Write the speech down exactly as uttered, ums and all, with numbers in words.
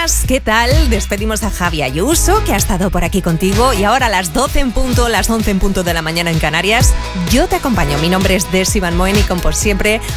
buenas, ¿qué tal? Despedimos a Javi Ayuso, que ha estado por aquí contigo, y ahora a las doce en punto, las once en punto de la mañana en Canarias, yo te acompaño. Mi nombre es Desi Van Moen y como por siempre